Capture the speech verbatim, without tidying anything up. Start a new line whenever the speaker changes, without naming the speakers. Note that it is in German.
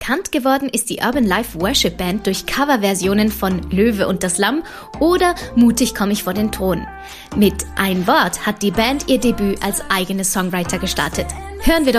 Bekannt geworden ist die Urban Life Worship Band durch Coverversionen von Löwe und das Lamm oder Mutig komm ich vor den Thron. Mit Ein Wort hat die Band ihr Debüt als eigene Songwriter gestartet. Hören wir doch